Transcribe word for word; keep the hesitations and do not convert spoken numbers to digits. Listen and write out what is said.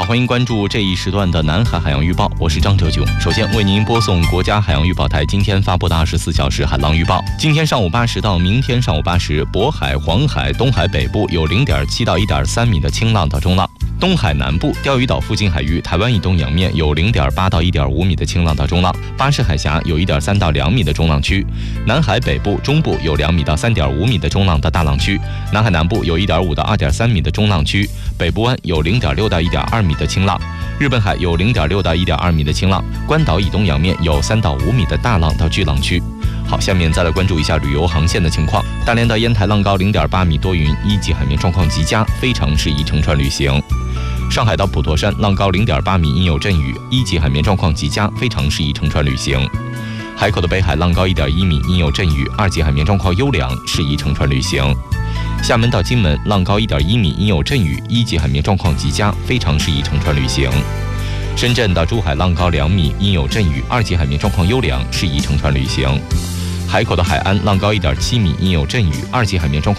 欢迎关注这一时段的南海海洋预报，我是张哲炯。首先为您播送国家海洋预报台今天发布的二十四小时海浪预报。今天上午八时到明天上午八时，渤海、黄海、东海北部有 零点七到一点三米的轻浪到中浪。东海南部、钓鱼岛附近海域、台湾以东洋面有 零点八到一点五米的轻浪到中浪，巴士海峡有 一点三到两米的中浪区，南海北部、中部有两米到三点五米的中浪到大浪区，南海南部有 一点五到二点三米的中浪区，北部湾有 零点六到一点二米的轻浪，日本海有 零点六到一点二米的轻浪，关岛以东洋面有三到五米的大浪到巨浪区。好，下面再来关注一下旅游航线的情况。大连到烟台浪高 零点八米多云，一级海面状况极佳，非常适宜乘船旅行。上海到普陀山浪高 零点八米，阴有阵雨，一级海面状况极佳，非常适宜乘船旅行。海口的北海浪高 一点一米，阴有阵雨，二级海面状况优良，适宜乘船旅行。厦门到金门浪高 一点一米，阴有阵雨，一级海面状况极佳，非常适宜乘船旅行。深圳到珠海浪高两米，阴有阵雨，二级海面状况优良，适宜乘船旅行。海口的海安浪高 一点七米，阴有阵雨，二级海面状况